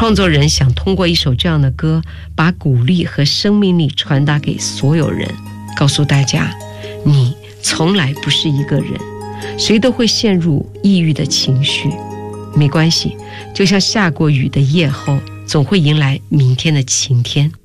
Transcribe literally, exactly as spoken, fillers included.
创作人想通过一首这样的歌，把鼓励和生命力传达给所有人，告诉大家，你从来不是一个人，谁都会陷入抑郁的情绪，没关系，就像下过雨的夜后，总会迎来明天的晴天。